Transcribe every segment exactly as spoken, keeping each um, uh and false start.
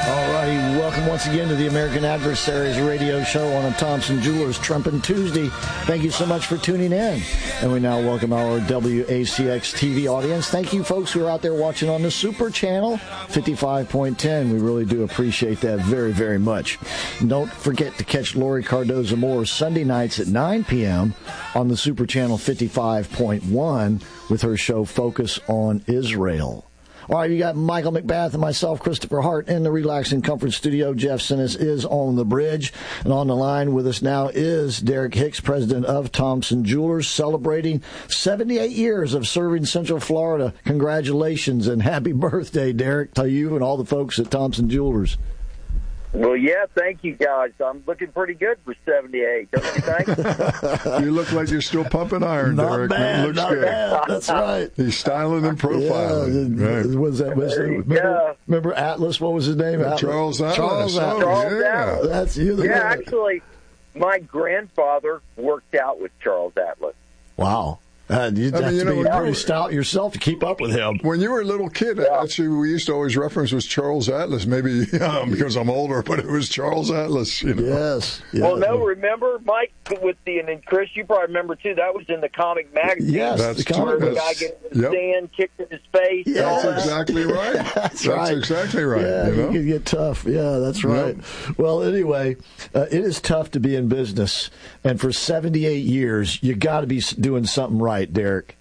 All righty, welcome once again to the American Adversaries radio show on a Thompson Jewelers Trumpin' Tuesday. Thank you so much for tuning in. And we now welcome our W A C X T V audience. Thank you folks who are out there watching on the Super Channel, fifty-five point ten. We really do appreciate that very, very much. And don't forget to catch Lori Cardoza Moore Sunday nights at nine p.m. on the Super Channel fifty-five point one with her show Focus on Israel. All right, you got Michael McBath and myself, Christopher Hart, in the Relax and Comfort Studio. Jeff Sinis is on the bridge. And on the line with us now is Derek Hicks, president of Thompson Jewelers, celebrating seventy-eight years of serving Central Florida. Congratulations and happy birthday, Derek, to you and all the folks at Thompson Jewelers. Well, yeah, thank you, guys. I'm looking pretty good for seventy-eight, don't you think? You look like you're still pumping iron, not Derek. Bad, it looks not good. Bad. That's right. He's styling and profiling. Yeah, right. was that, was that, remember, remember Atlas? What was his name? Atlas? Charles Atlas. Charles Atlas. Oh, Charles yeah. Atlas. That's you. Yeah, actually, my grandfather worked out with Charles Atlas. Wow. Uh, you'd I have mean, you to know, be when pretty you- stout yourself to keep up with him. When you were a little kid, Yeah. actually, we used to always reference was Charles Atlas. Maybe um, because I'm older, but it was Charles Atlas. You know? Yes. yes. Well, no, remember, Mike, with the, and Chris, you probably remember, too, that was in the comic magazine. Yes, That's the true. Where comic the guy That's- gets in the yep. sand, kicked in his face. and all Yes. that. That's exactly right. That's That's right. exactly right. Yeah, you know? you could get tough. Yeah, that's right. Well, anyway, uh, it is tough to be in business, and for seventy-eight years, you got to be s- doing something right, Derek.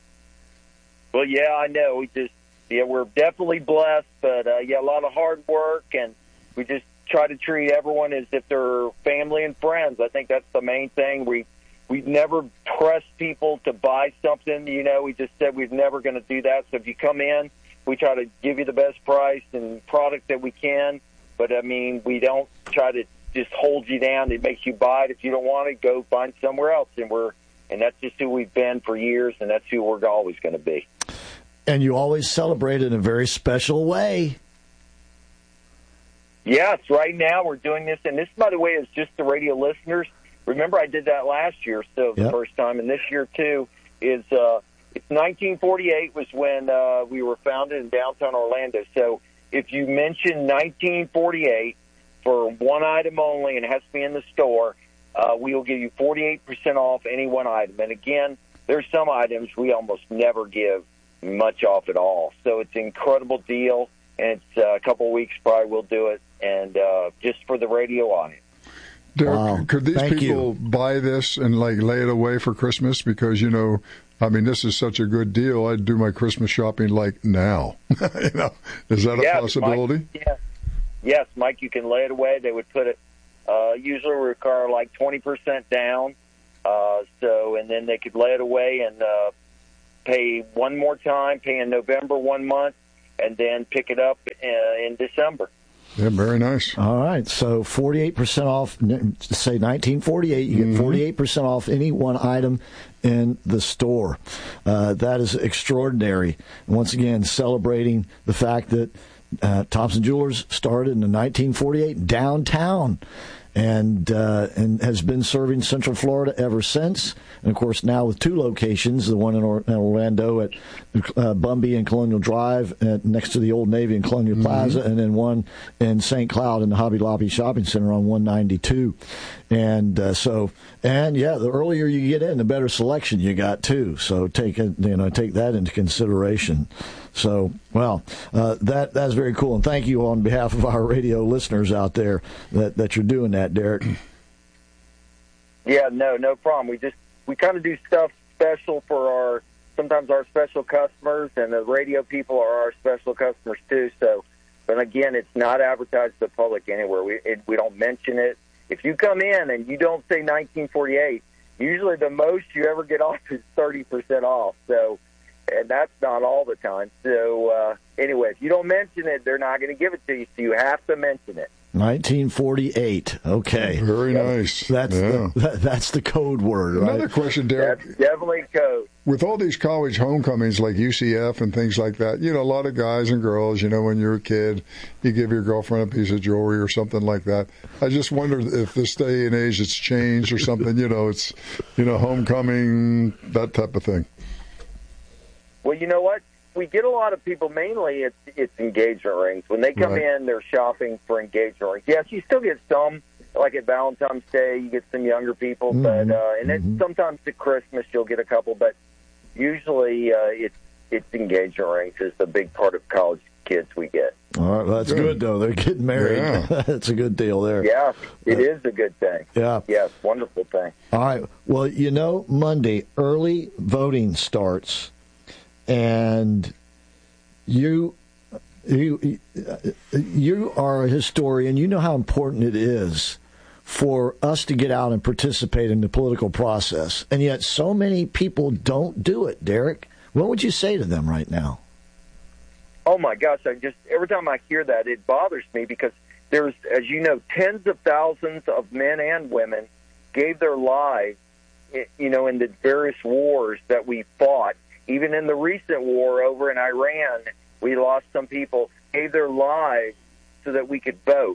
Well, yeah, I know. We just, yeah, we're definitely blessed, but uh, yeah, a lot of hard work, and we just try to treat everyone as if they're family and friends. I think that's the main thing. We we never press people to buy something. You know, we just said we're never going to do that. So if you come in, we try to give you the best price and product that we can. But I mean, we don't try to just hold you down. It makes you buy it. If you don't want it, go find somewhere else. And we're and that's just who we've been for years, and that's who we're always going to be. And you always celebrate in a very special way. Yes, right now we're doing this, and this, by the way, is just the radio listeners. Remember, I did that last year, so the Yep. first time, and this year too is uh, it's nineteen forty-eight was when uh, we were founded in downtown Orlando. So if you mention nineteen forty-eight for one item only, and it has to be in the store, uh, we will give you forty-eight percent off any one item. And again, there's some items we almost never give much off at all. So it's an incredible deal, and it's uh, a couple of weeks probably we'll do it, and uh, just for the radio audience. Derek, Wow. could these Thank people buy this and like lay it away for Christmas? Because, you know, I mean, this is such a good deal. I'd do my Christmas shopping like now. you know, is that a Yes, possibility? Mike, yes. yes, Mike, you can lay it away. They would put it, uh, usually require like twenty percent down. Uh, so, and then they could lay it away and uh, pay one more time, pay in November one month, and then pick it up uh, in December. Yeah, very nice. All right, so forty-eight percent off, n- say nineteen forty-eight, you get Mhm. forty-eight percent off any one item in the store. Uh, that is extraordinary. And once again, celebrating the fact that uh, Thompson Jewelers started in nineteen forty-eight downtown and uh, and has been serving Central Florida ever since. And, of course, now with two locations, the one in, or- in Orlando at uh, Bumby and Colonial Drive at, next to the Old Navy in Colonial Mm-hmm. Plaza, and then one in Saint Cloud in the Hobby Lobby Shopping Center on one ninety-two. And uh, so, and yeah, the earlier you get in, the better selection you got too. So take it, you know, take that into consideration. So, well, uh, that that's very cool, and thank you on behalf of our radio listeners out there that that you're doing that, Derek. Yeah, no, no problem. We just we kind of do stuff special for our sometimes our special customers, and the radio people are our special customers too. So, but again, it's not advertised to the public anywhere. We it, we don't mention it. If you come in and you don't say nineteen forty-eight, usually the most you ever get off is thirty percent off. So, and that's not all the time. So, uh, anyway, if you don't mention it, they're not going to give it to you. So you have to mention it. nineteen forty-eight. Okay. Very nice. That's yeah. the, that, that's the code word, right? Another question, Derek. That's definitely code. With all these college homecomings like U C F and things like that, you know, a lot of guys and girls, you know, when you're a kid, you give your girlfriend a piece of jewelry or something like that. I just wondered if this day and age it's changed or something, you know, it's, you know, homecoming, that type of thing. Well, you know what? we get a lot of people, mainly it's, it's engagement rings. When they come Right. in, they're shopping for engagement rings. Yes, you still get some, like at Valentine's Day, you get some younger people, Mhm. but uh, and then Mhm. sometimes at Christmas you'll get a couple, but usually uh, it's, it's engagement rings is the big part of college kids we get. All right, well, that's Good. good, though. They're getting married. Yeah. That's a good deal there. Yeah, it is a good thing. Yeah. Yes, wonderful thing. All right. Well, you know, Monday, early voting starts, and you you you are a historian. You know how important it is for us to get out and participate in the political process, and yet so many people don't do it. Derek, what would you say to them right now? Oh my gosh! I just every time I hear that, it bothers me because there's, as you know, tens of thousands of men and women gave their lives, you know, in the various wars that we fought. Even in the recent war over in Iran, we lost some people, gave their lives so that we could vote.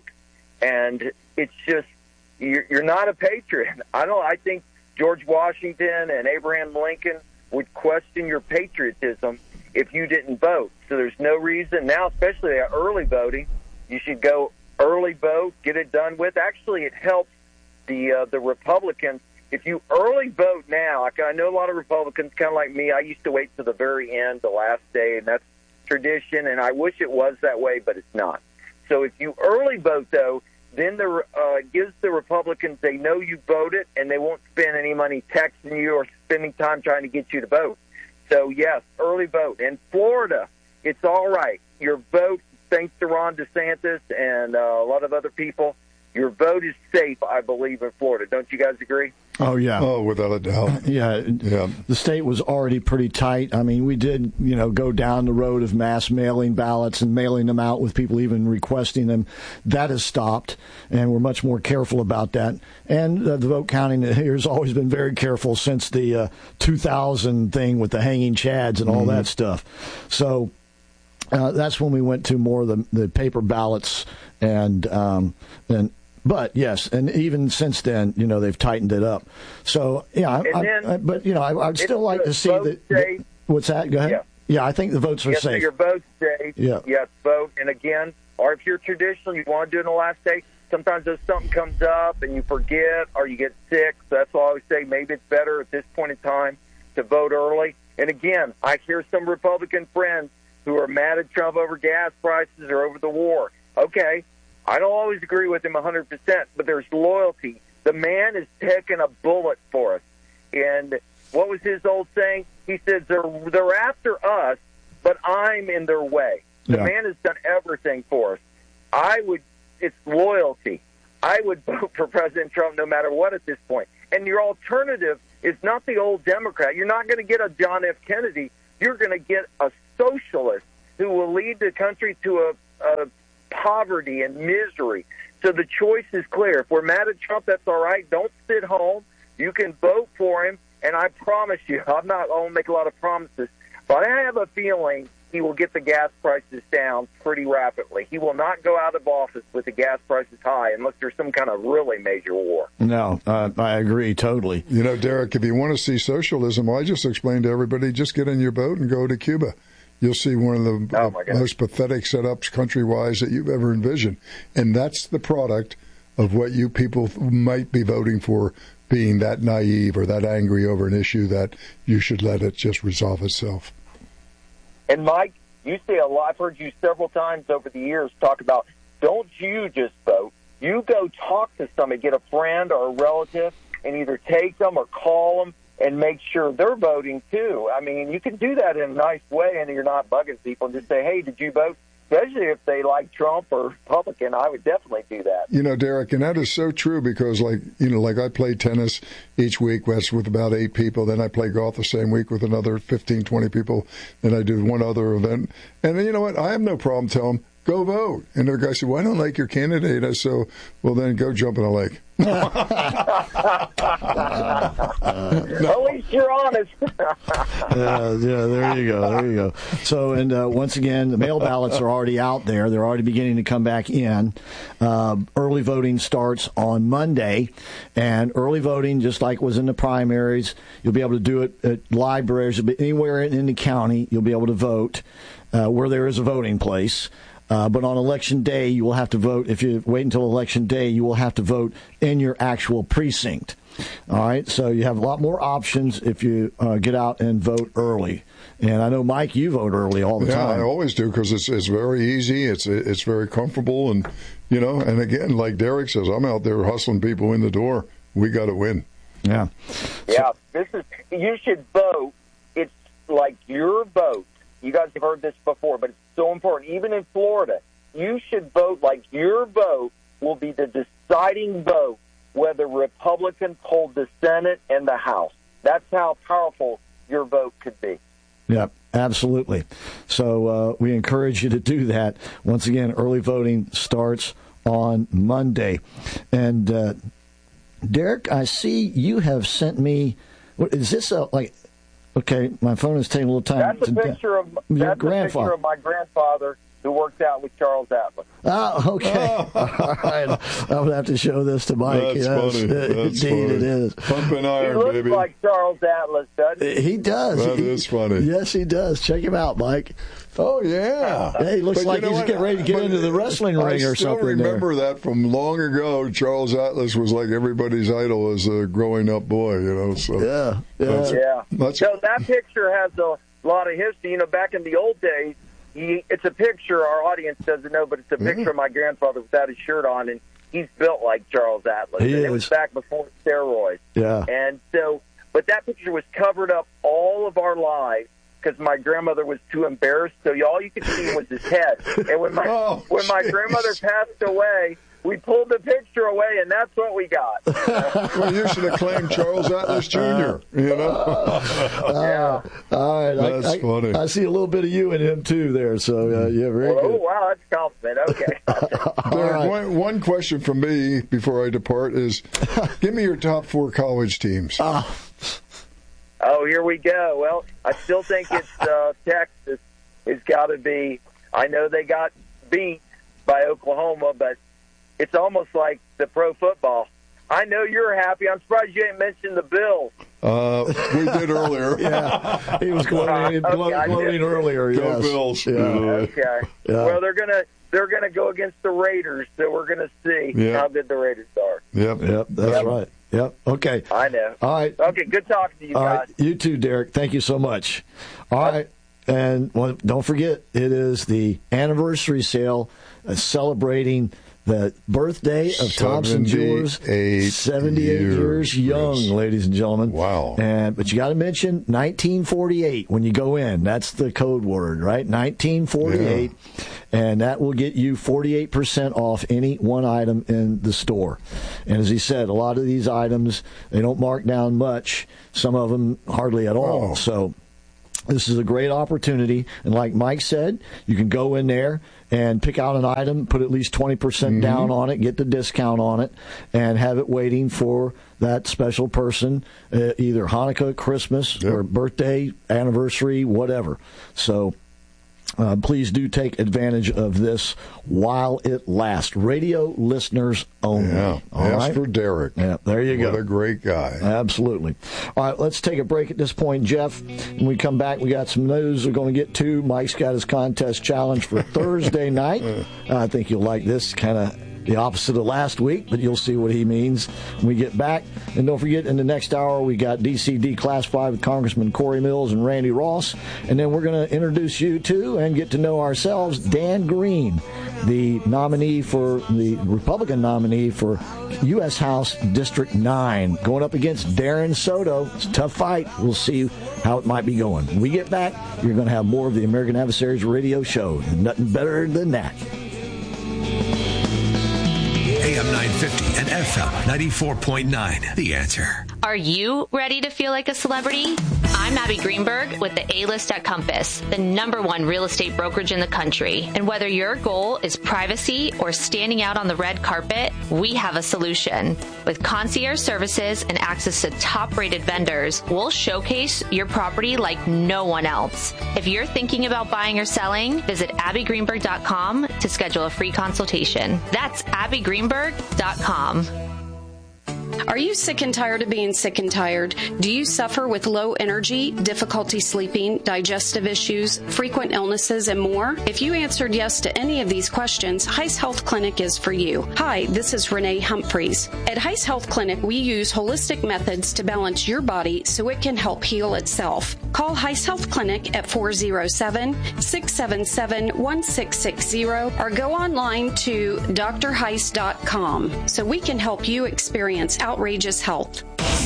And it's just, you're, you're not a patriot. I don't. I think George Washington and Abraham Lincoln would question your patriotism if you didn't vote. So there's no reason now, especially at early voting, you should go early vote, get it done with. Actually, it helps the uh, the Republicans. If you early vote now, like I know a lot of Republicans, kind of like me, I used to wait to the very end, the last day, and that's tradition, and I wish it was that way, but it's not. So if you early vote, though, then the uh, gives the Republicans, they know you voted, and they won't spend any money texting you or spending time trying to get you to vote. So, yes, early vote. In Florida, it's all right. Your vote, thanks to Ron DeSantis and uh, a lot of other people, your vote is safe, I believe, in Florida. Don't you guys agree? Oh, yeah. Oh, without a doubt. Yeah, Yeah. The state was already pretty tight. I mean, we did, you know, go down the road of mass mailing ballots and mailing them out with people even requesting them. That has stopped, and we're much more careful about that. And uh, the vote counting here has always been very careful since the uh, two thousand thing with the hanging chads and all Mm-hmm. that stuff. So uh, that's when we went to more of the, the paper ballots and um, and. But yes, and even since then, you know, they've tightened it up. So yeah, I, And then I, I, but you know, I, I'd still like the to see vote that. safe. What's that? Go ahead. Yeah. Yeah, I think the votes are Yes, so safe. your vote's safe. Yeah. Yes, vote. And again, or if you're traditional, you want to do it on the last day, sometimes if something comes up and you forget or you get sick, so that's why I always say maybe it's better at this point in time to vote early. And again, I hear some Republican friends who are mad at Trump over gas prices or over the war. Okay, I don't always agree with him one hundred percent, but there's loyalty. The man is taking a bullet for us. And what was his old saying? He says, they're, they're after us, but I'm in their way. The Yeah. man has done everything for us. I would, it's loyalty. I would vote for President Trump no matter what at this point. And your alternative is not the old Democrat. You're not going to get a John F. Kennedy. You're going to get a socialist who will lead the country to a, a poverty and misery. So the choice is clear. If we're mad at Trump, that's all right. Don't sit home. You can vote for him. And I promise you, I'm not, I won't make a lot of promises, but I have a feeling he will get the gas prices down pretty rapidly. He will not go out of office with the gas prices high unless there's some kind of really major war. No, uh, I agree totally. You know, Derek, if you want to see socialism, I just explained to everybody, just get in your boat and go to Cuba. You'll see one of the Oh, my God. most pathetic setups country-wise that you've ever envisioned. And that's the product of what you people might be voting for, being that naive or that angry over an issue that you should let it just resolve itself. And, Mike, you say a lot. I've heard you several times over the years talk about, don't you just vote. You go talk to somebody, get a friend or a relative, and either take them or call them and make sure they're voting, too. I mean, you can do that in a nice way, and you're not bugging people. Just say, hey, did you vote? Especially if they like Trump or Republican, I would definitely do that. You know, Derek, and that is so true because, like, you know, like I play tennis each week that's with about eight people. Then I play golf the same week with another fifteen, twenty people. Then I do one other event. And then, you know what? I have no problem telling them, go vote. And the guy said, well, I don't like your candidate. I said, well, then go jump in a lake. uh, At least you're honest. uh, yeah, there you go. There you go. So, and uh, once again, the mail ballots are already out there. They're already beginning to come back in. Uh, early voting starts on Monday, and early voting, just like was in the primaries, you'll be able to do it at libraries, anywhere in the county. You'll be able to vote uh, where there is a voting place. Uh, but on election day, you will have to vote. If you wait until election day, you will have to vote in your actual precinct. All right, so you have a lot more options if you uh, get out and vote early. And I know, Mike, you vote early all the yeah, time. I always do because it's it's very easy. It's it's very comfortable, and you know. And again, like Derek says, I'm out there hustling people in the door. We got to win. Yeah. Yeah. This is. You should vote. It's like your vote. You guys have heard this before, but it's so important. Even in Florida, you should vote like your vote will be the deciding vote whether Republicans hold the Senate and the House. That's how powerful your vote could be. Yeah, absolutely. So uh, we encourage you to do that. Once again, early voting starts on Monday. And uh, Derek, I see you have sent me. What, is this a like? Okay, my phone is taking a little time. That's a picture of your that's grandfather. a picture of my grandfather who worked out with Charles Atlas. Oh, okay. Oh. All right. I'm going to have to show this to Mike. That's yes, funny. That's indeed, funny. it is. Pumping iron, he looks baby. like Charles Atlas, doesn't he? He does. That he, is funny. Yes, he does. Check him out, Mike. Oh, yeah. Yeah, he looks But like you know he's what? getting ready to get But into the wrestling ring or something. I still remember there. that from long ago. Charles Atlas was like everybody's idol as a growing up boy, you know. So Yeah, yeah. That's- Yeah. That's- So that picture has a lot of history. You know, back in the old days, he, it's a picture our audience doesn't know, but it's a picture Yeah. of my grandfather without his shirt on, and he's built like Charles Atlas. He and is. It was back before steroids. Yeah. And so, but that picture was covered up all of our lives because my grandmother was too embarrassed, so all you could see was his head. And when my Oh, when my geez. grandmother passed away, we pulled the picture away, and that's what we got. Well, you should have claimed Charles Atlas Junior You know. Yeah. All right. I- That's I, funny. I see a little bit of you in him, too, there. So, uh, yeah, very Oh, good. wow, that's a compliment. Okay. Derek, right. one, one question from me before I depart is, give me your top four college teams. Oh, here we go. Well, I still think it's uh, Texas. It's got to be. I know they got beat by Oklahoma, but it's almost like the pro football. I know you're happy. I'm surprised you didn't mention the Bills. Uh, we did earlier. Yeah, he was gloating, Okay, glo- I gloating did. earlier. Go Yes. Bills. Yeah. Okay. Yeah. Well, they're gonna they're gonna go against the Raiders, so we're gonna see Yeah. how good the Raiders are. Yep. Yep, that's Yep. right. Yep. Okay. I know. All right. Okay. Good talking to you All guys. right. You too, Derek. Thank you so much. All right. And well, don't forget, it is the anniversary sale uh, celebrating the birthday of Thompson Jewelers. seventy-eight seventy-eight years, years. young, ladies and gentlemen. Wow. And But you got to mention nineteen forty-eight when you go in. That's the code word, right? nineteen forty-eight. Yeah. And that will get you forty-eight percent off any one item in the store. And as he said, a lot of these items, they don't mark down much. Some of them hardly at all. Oh. So this is a great opportunity. And like Mike said, you can go in there and pick out an item, put at least twenty percent mm-hmm. down on it, get the discount on it, and have it waiting for that special person, uh, either Hanukkah, Christmas, yep. or birthday, anniversary, whatever. So Uh, please do take advantage of this while it lasts. Radio listeners only. Yeah. All Ask right? for Derek. Yeah, there you go. What a great guy. Absolutely. All right, let's take a break at this point, Jeff. When we come back, we got some news we're going to get to. Mike's got his contest challenge for Thursday night. I think you'll like this, kind of the opposite of last week, but you'll see what he means when we get back. And don't forget, in the next hour, we got D C D Classified with Congressman Corey Mills and Randy Ross. And then we're going to introduce you to and get to know ourselves, Dan Green, the nominee for the Republican nominee for U S House District nine, going up against Darren Soto. It's a tough fight. We'll see how it might be going. When we get back, you're going to have more of the American Adversaries radio show. Nothing better than that. A M nine fifty and F M ninety-four point nine. The Answer. Are you ready to feel like a celebrity? I'm Abby Greenberg with the A-List at Compass, the number one real estate brokerage in the country. And whether your goal is privacy or standing out on the red carpet, we have a solution. With concierge services and access to top-rated vendors, we'll showcase your property like no one else. If you're thinking about buying or selling, visit abby greenberg dot com to schedule a free consultation. That's abby greenberg dot com. Are you sick and tired of being sick and tired? Do you suffer with low energy, difficulty sleeping, digestive issues, frequent illnesses, and more? If you answered yes to any of these questions, Heiss Health Clinic is for you. Hi, this is Renee Humphreys. At Heiss Health Clinic, we use holistic methods to balance your body so it can help heal itself. Call Heiss Health Clinic at four oh seven, six seven seven, one six six zero or go online to d r heiss dot com so we can help you experience outrageous health.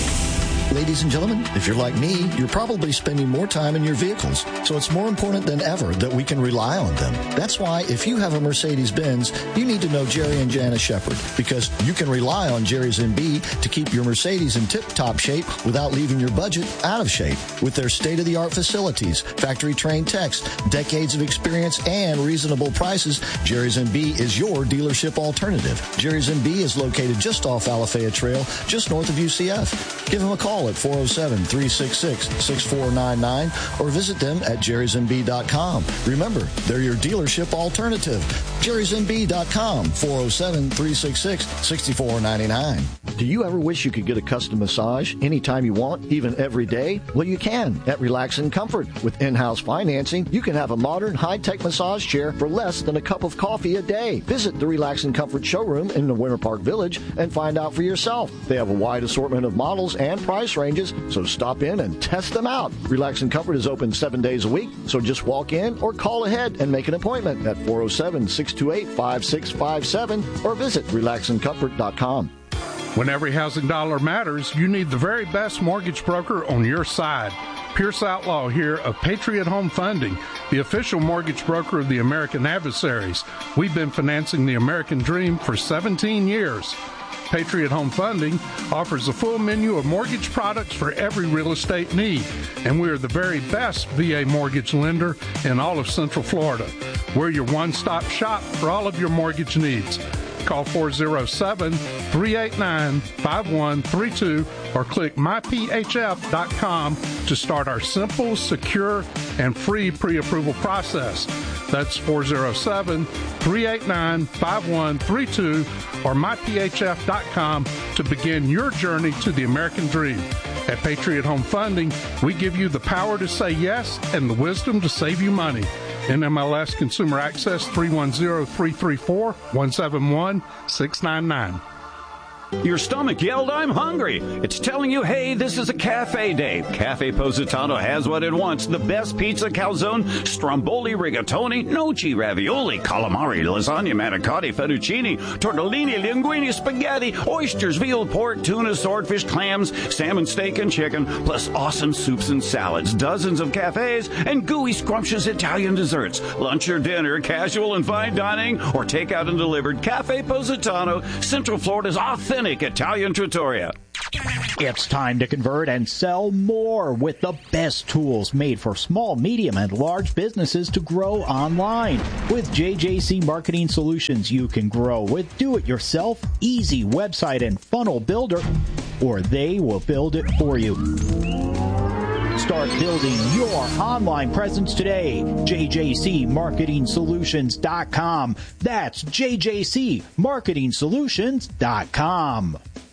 Ladies and gentlemen, if you're like me, you're probably spending more time in your vehicles, so it's more important than ever that we can rely on them. That's why if you have a Mercedes-Benz, you need to know Jerry and Janice Shepard, because you can rely on Jerry's M B to keep your Mercedes in tip-top shape without leaving your budget out of shape. With their state-of-the-art facilities, factory-trained techs, decades of experience, and reasonable prices, Jerry's M B is your dealership alternative. Jerry's M B is located just off Alafaya Trail, just north of U C F. Give them a call at four oh seven, three six six, six four nine nine or visit them at jerrys m b dot com. Remember, they're your dealership alternative. jerrys m b dot com, four oh seven, three six six, six four nine nine. Do you ever wish you could get a custom massage anytime you want, even every day? Well, you can at Relax and Comfort. With in-house financing, you can have a modern, high-tech massage chair for less than a cup of coffee a day. Visit the Relax and Comfort showroom in the Winter Park Village and find out for yourself. They have a wide assortment of models and price ranges, so stop in and test them out. Relax and Comfort is open seven days a week, so just walk in or call ahead and make an appointment at four oh seven, six two eight, five six five seven or visit relax and comfort dot com. When every housing dollar matters, you need the very best mortgage broker on your side. Pierce Outlaw here of Patriot Home Funding, the official mortgage broker of the American Adversaries. We've been financing the American dream for seventeen years. Patriot Home Funding offers a full menu of mortgage products for every real estate need, and we are the very best V A mortgage lender in all of Central Florida. We're your one-stop shop for all of your mortgage needs. Call four oh seven, three eight nine, five one three two or click my p h f dot com to start our simple, secure, and free pre-approval process. That's four oh seven, three eight nine, five one three two or my p h f dot com to begin your journey to the American dream. At Patriot Home Funding, we give you the power to say yes and the wisdom to save you money. N M L S Consumer Access three one zero, three three four, one seven one, six nine nine. Your stomach yelled, "I'm hungry." It's telling you, hey, this is a cafe day. Cafe Positano has what it wants. The best pizza, calzone, stromboli, rigatoni, noci, ravioli, calamari, lasagna, manicotti, fettuccine, tortellini, linguine, spaghetti, oysters, veal, pork, tuna, swordfish, clams, salmon, steak, and chicken, plus awesome soups and salads, dozens of cafes, and gooey, scrumptious Italian desserts. Lunch or dinner, casual and fine dining, or takeout and delivered. Cafe Positano, Central Florida's authentic Italian trattoria. It's time to convert and sell more with the best tools made for small, medium, and large businesses to grow online. With J J C Marketing Solutions, you can grow with do-it-yourself, easy website and funnel builder, or they will build it for you. Start building your online presence today. J J C Marketing Solutions dot com. That's J J C Marketing Solutions dot com.